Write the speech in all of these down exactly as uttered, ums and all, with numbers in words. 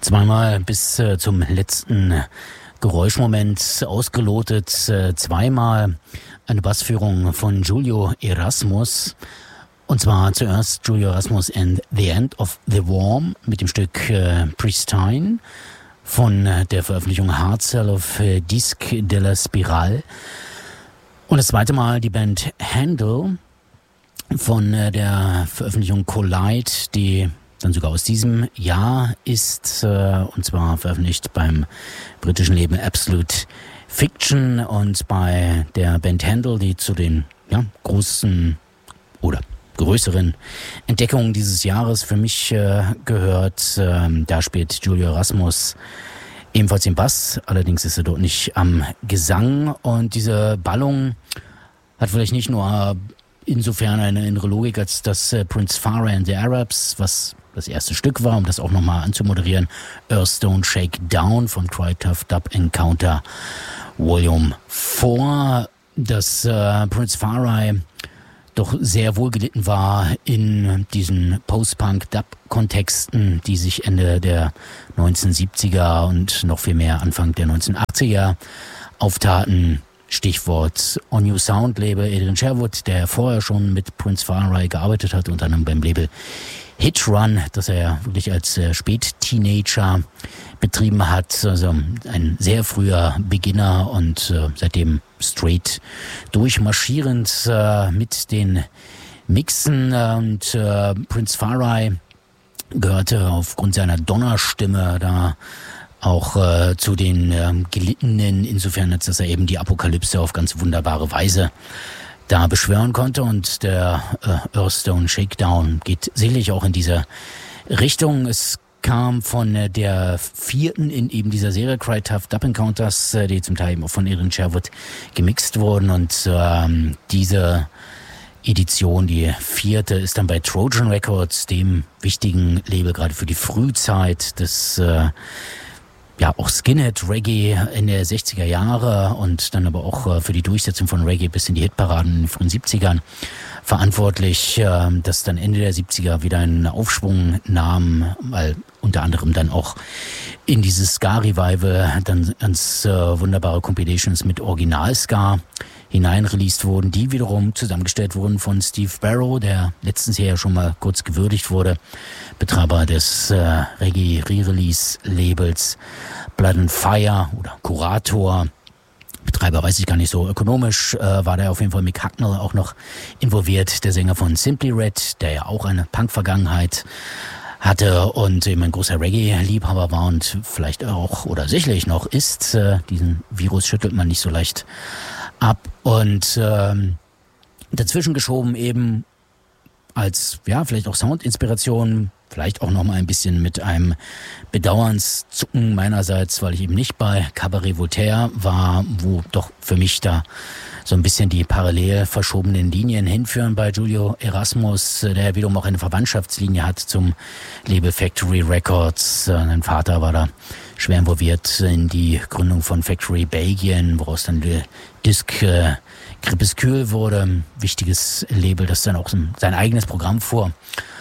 Zweimal bis äh, zum letzten Geräuschmoment ausgelotet, äh, zweimal eine Bassführung von Julio Erasmus. Und zwar zuerst Julio Erasmus and the End of the Worm mit dem Stück äh, Pristine von äh, der Veröffentlichung Hard Cell of äh, Disque de la Spirale. Und das zweite Mal die Band Handle von äh, der Veröffentlichung Collide, die dann sogar aus diesem Jahr ist, äh, und zwar veröffentlicht beim britischen Label Absolute Fiction, und bei der Band Handle, die zu den ja, großen oder größeren Entdeckungen dieses Jahres für mich äh, gehört. Ähm, da spielt Julio Erasmus ebenfalls den Bass, allerdings ist er dort nicht am Gesang, und diese Ballung hat vielleicht nicht nur insofern eine innere Logik, als dass äh, Prince Farah and the Arabs, was das erste Stück war, um das auch nochmal anzumoderieren, Earthstone Shake Down von Cry Tough Dub Encounter Volume vier, dass äh, Prince Farah doch sehr wohlgelitten war in diesen Post-Punk-Dub-Kontexten, die sich Ende der neunzehnhundertsiebziger und noch viel mehr Anfang der neunzehnhundertachtziger auftaten. Stichwort On New Sound Label Adrian Sherwood, der vorher schon mit Prince Farah gearbeitet hat, unter anderem beim Label Hit Run, das er ja wirklich als äh, Spät-Teenager betrieben hat. Also ein sehr früher Beginner und äh, seitdem straight durchmarschierend äh, mit den Mixen. Und äh, Prince Farah gehörte aufgrund seiner Donnerstimme da auch äh, zu den äh, Gelittenen, insofern als dass er eben die Apokalypse auf ganz wunderbare Weise da beschwören konnte, und der äh, Earthstone Shakedown geht sicherlich auch in diese Richtung. Es kam von äh, der vierten in eben dieser Serie Cry Tough Dub Encounters, äh, die zum Teil eben auch von Adrian Sherwood gemixt wurden, und ähm, diese Edition, die vierte, ist dann bei Trojan Records, dem wichtigen Label gerade für die Frühzeit des äh, ja auch Skinhead-Reggae in der sechziger Jahre und dann aber auch äh, für die Durchsetzung von Reggae bis in die Hitparaden in den frühen siebzigern verantwortlich, äh, dass dann Ende der siebziger wieder einen Aufschwung nahm, weil unter anderem dann auch in dieses Ska-Revival dann ganz äh, wunderbare Compilations mit Original-Ska hineinreleased wurden, die wiederum zusammengestellt wurden von Steve Barrow, der letztens hier ja schon mal kurz gewürdigt wurde, Betreiber des äh, Reggae-Re-Release-Labels Blood and Fire oder Kurator. Betreiber weiß ich gar nicht so. Ökonomisch äh, war da auf jeden Fall Mick Hucknall auch noch involviert, der Sänger von Simply Red, der ja auch eine Punk-Vergangenheit hatte und eben ein großer Reggae-Liebhaber war und vielleicht auch oder sicherlich noch ist. Äh, diesen Virus schüttelt man nicht so leicht ab. Und ähm, dazwischen geschoben eben als, ja, vielleicht auch Soundinspiration, vielleicht auch noch mal ein bisschen mit einem Bedauernszucken meinerseits, weil ich eben nicht bei Cabaret Voltaire war, wo doch für mich da so ein bisschen die parallel verschobenen Linien hinführen bei Julio Erasmus, der wiederum auch eine Verwandtschaftslinie hat zum Label Factory Records. Sein Vater war da schwer involviert in die Gründung von Factory Belgien, woraus dann die Disc äh, Crepuscule wurde, ein wichtiges Label, das dann auch sein eigenes Programm fuhr.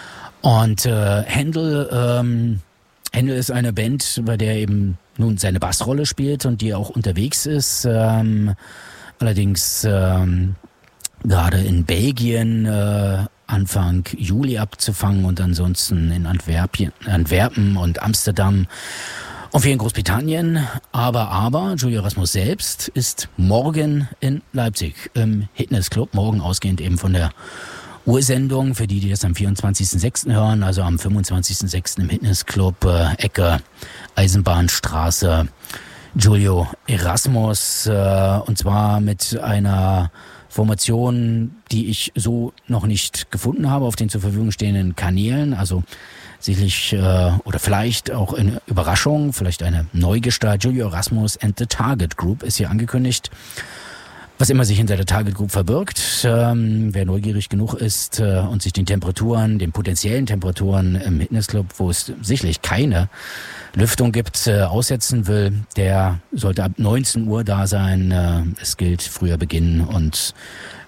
Und äh, Handle, ähm, Handle ist eine Band, bei der eben nun seine Bassrolle spielt und die auch unterwegs ist. Ähm, allerdings ähm, gerade in Belgien äh, Anfang Juli abzufangen und ansonsten in Antwerpien, Antwerpen und Amsterdam und hier in Großbritannien. Aber, aber, Julio Erasmus selbst ist morgen in Leipzig im Hitness Club, morgen ausgehend eben von der Ursendung, für die, die das am vierundzwanzigsten sechsten hören, also am fünfundzwanzigsten sechsten im Hitness Club, äh, Ecke Eisenbahnstraße, Julio Erasmus, äh, und zwar mit einer Formation, die ich so noch nicht gefunden habe auf den zur Verfügung stehenden Kanälen, also sicherlich äh, oder vielleicht auch eine Überraschung, vielleicht eine Neugestalt. Julio Erasmus and the Target Group ist hier angekündigt. Was immer sich hinter der Target Group verbirgt, ähm, wer neugierig genug ist äh, und sich den Temperaturen, den potenziellen Temperaturen im Fitnessclub, wo es sicherlich keine Lüftung gibt, äh, aussetzen will, der sollte ab neunzehn Uhr da sein. Äh, es gilt früher beginnen und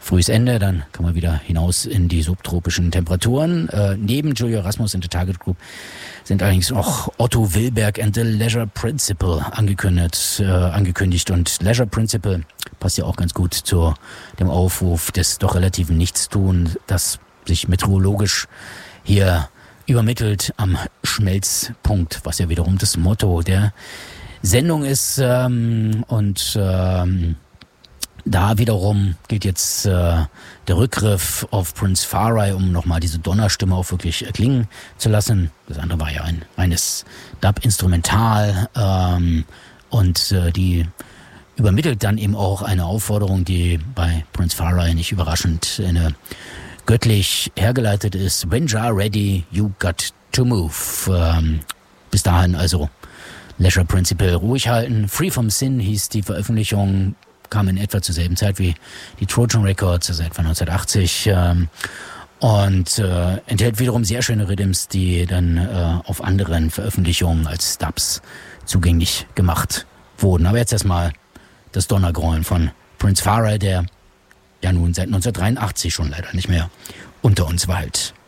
frühes Ende, dann kann man wieder hinaus in die subtropischen Temperaturen. Äh, neben Giulio Erasmus in der Target Group sind allerdings noch Otto Wilberg and the Leisure Principle angekündigt, äh, angekündigt. Und Leisure Principle passt ja auch ganz gut zu dem Aufruf des doch relativen Nichtstun, das sich meteorologisch hier übermittelt am Schmelzpunkt, was ja wiederum das Motto der Sendung ist. Ähm, und ähm, da wiederum gilt jetzt äh, der Rückgriff auf Prince Farai, um nochmal diese Donnerstimme auch wirklich erklingen zu lassen. Das andere war ja ein reines Dub-Instrumental ähm, und äh, die übermittelt dann eben auch eine Aufforderung, die bei Prince Farai nicht überraschend eine göttlich hergeleitet ist. When you're ready, you got to move. Ähm, bis dahin also Leisure Principle ruhig halten. Free from Sin hieß die Veröffentlichung, kam in etwa zur selben Zeit wie die Trojan Records, also etwa neunzehnhundertachtzig. Ähm, und äh, enthält wiederum sehr schöne Rhythms, die dann äh, auf anderen Veröffentlichungen als Dubs zugänglich gemacht wurden. Aber jetzt erstmal das Donnergrollen von Prince Farai, der ja nun seit neunzehnhundertdreiundachtzig schon leider nicht mehr unter uns weilt.